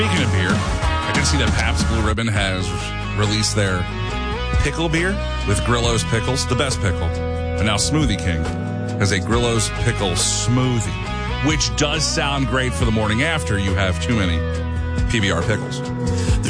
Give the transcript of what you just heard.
Speaking of beer, I can see that Pabst Blue Ribbon has released their pickle beer with Grillo's pickles, the best pickle. And now Smoothie King has a Grillo's pickle smoothie, which does sound great for the morning after you have too many PBR pickles.